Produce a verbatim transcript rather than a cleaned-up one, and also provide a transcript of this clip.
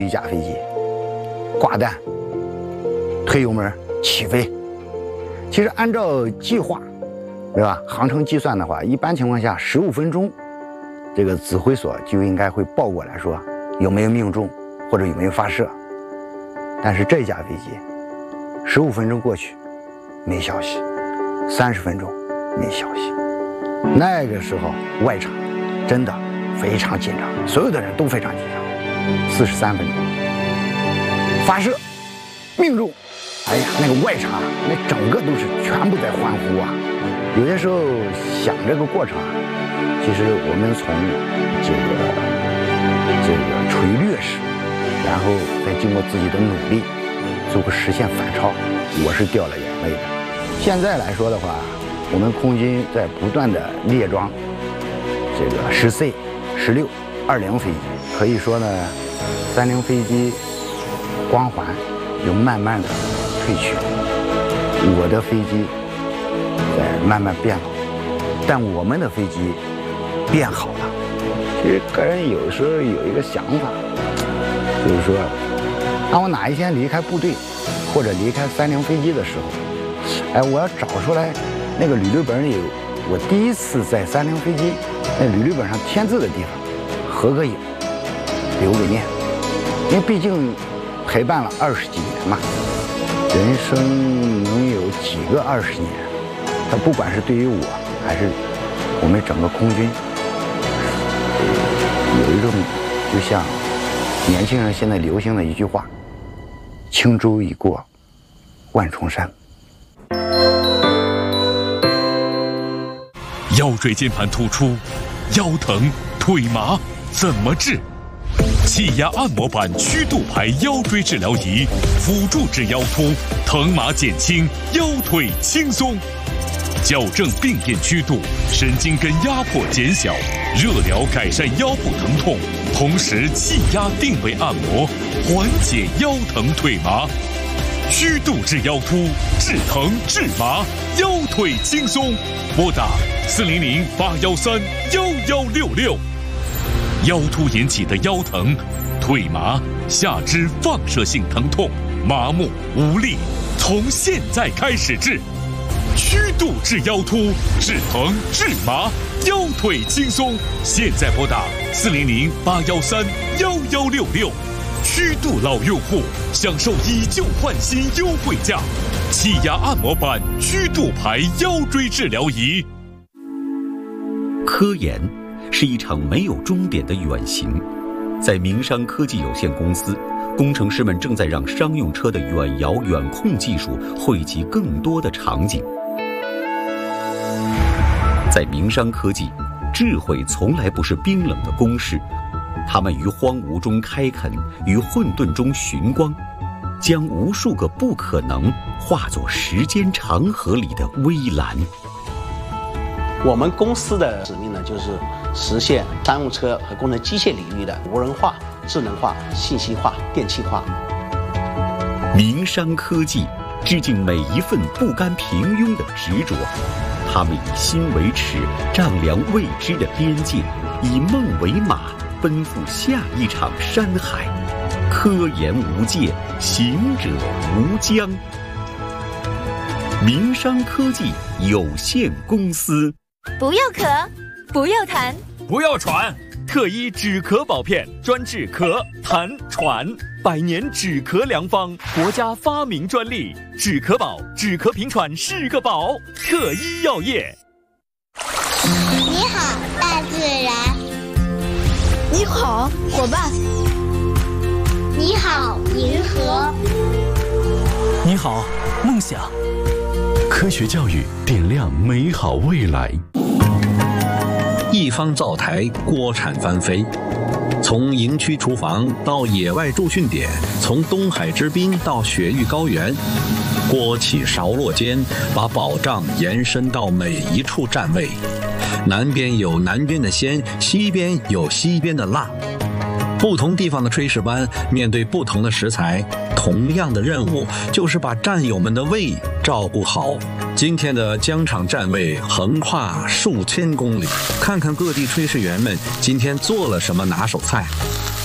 一架飞机挂弹，推油门起飞。其实按照计划，对吧？航程计算的话，一般情况下十五分钟，这个指挥所就应该会报过来说有没有命中或者有没有发射。但是这架飞机十五分钟过去没消息，三十分钟没消息。那个时候外场真的非常紧张，所有的人都非常紧张。四十三分钟发射命中，哎呀，那个外场那整个都是全部在欢呼啊！有些时候想这个过程啊，其实我们从这个这个处于劣势，然后再经过自己的努力，最后实现反超，我是掉了眼泪的。现在来说的话，我们空军在不断的列装这个十 C、十六、二零飞机，可以说呢，三零飞机光环就慢慢的褪去，我的飞机在慢慢变老，但我们的飞机变好了。其实个人有时候有一个想法，就是说，当我哪一天离开部队，或者离开三零飞机的时候，哎，我要找出来那个履历本里我第一次在三零飞机那履历本上签字的地方，合个影，留个念。因为毕竟陪伴了二十几年嘛，人生能有几个二十年？它不管是对于我，还是我们整个空军，有一种就像年轻人现在流行的一句话：“轻舟已过万重山。” 腰椎间盘突出，腰疼腿麻怎么治？气压按摩板曲度排腰椎治疗仪，辅助治腰突，疼麻减轻，腰腿轻松。矫正病变曲度，神经根压迫减小，热疗改善腰部疼痛，同时气压定位按摩，缓解腰疼腿麻。曲度治腰突，治疼治麻，腰腿轻松。拨打四零零八幺三幺幺六六。腰突引起的腰疼、腿麻、下肢放射性疼痛、麻木无力，从现在开始治。曲度治腰突，治疼治麻，腰腿轻松。现在拨打四零零八幺三幺幺六六。曲度老用户享受以旧换新优惠价，气压按摩板曲度排腰椎治疗仪。 科研是一场没有终点的远行，在明商科技有限公司，工程师们正在让商用车的远遥远控技术惠及更多的场景。在明商科技，智慧从来不是冰冷的公式，他们于荒芜中开垦，于混沌中寻光，将无数个不可能化作时间长河里的微澜。 我们公司的使命呢，就是实现商用车和工程机械领域的无人化、智能化、信息化、电气化。 明商科技致敬每一份不甘平庸的执着，他们以心为尺，丈量未知的边界，以梦为马，奔赴下一场山海。科研无界，行者无疆。明商科技有限公司。 不要咳，不要痰， 不要喘，特医止咳宝片专治咳、痰、喘，百年止咳良方，国家发明专利，止咳宝，止咳平喘是个宝。特医药业。 你好，大自然。 你好，伙伴。 你好，银河。 你好，梦想。科学教育点亮美好未来。 一方灶台，锅铲翻飞。从营区厨房到野外驻训点，从东海之滨到雪域高原，锅起勺落间，把保障延伸到每一处站位。南边有南边的鲜，西边有西边的辣。不同地方的炊事班面对不同的食材，同样的任务就是把战友们的胃照顾好。今天的疆场站位横跨数千公里，看看各地炊事员们今天做了什么拿手菜。